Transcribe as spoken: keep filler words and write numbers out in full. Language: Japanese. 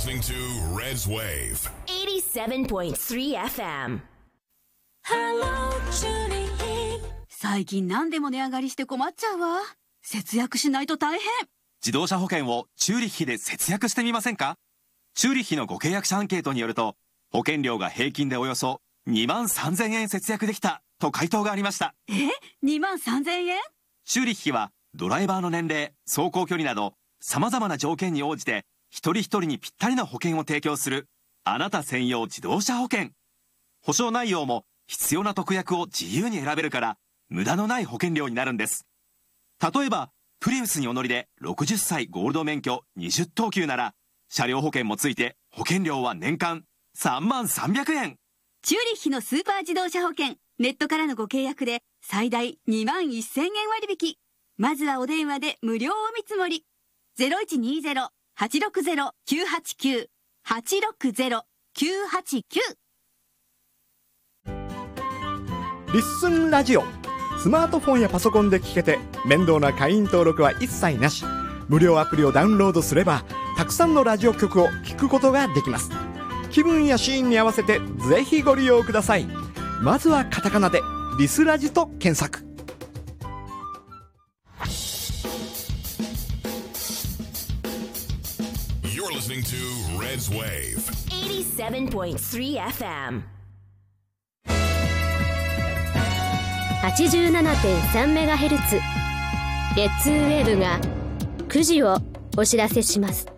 listening to Red's Wave eighty-seven point three エフエム。 最近何でも値上がりして困っちゃうわ。節約しないと大変。 自動車保険をチューリッヒで節約してみませんか？チューリッヒのご契約者アンケートによると、保険料が平均でおよそにまんさんぜんえん節約できたと回答がありました。 え ?にまんさんぜんえん？ チューリッヒはドライバーの年齢、走行距離など様々な条件に応じて一人一人にぴったりな保険を提供するあなた専用自動車保険。保証内容も必要な特約を自由に選べるから無駄のない保険料になるんです。例えばプリウスにお乗りでろくじゅっさいゴールド免許にじゅっとうきゅうなら車両保険もついて保険料は年間さんまんさんびゃくえん。 チューリッヒのスーパー自動車保険、ネットからのご契約で最大にまんせんえん割引。まずはお電話で無料お見積もり。 ゼロいちにゼロ はちろくゼロ きゅうはちきゅう はちろくゼロ きゅうはちきゅう。 リッスンラジオ、スマートフォンやパソコンで聞けて面倒な会員登録は一切なし。無料アプリをダウンロードすればたくさんのラジオ局を聞くことができます。気分やシーンに合わせてぜひご利用ください。まずはカタカナでリスラジと検索。 You're listening to Red's Wave eighty-seven point three エフエム。 はちじゅうななてんさんメガヘルツ レッツウェーブがくじをお知らせします。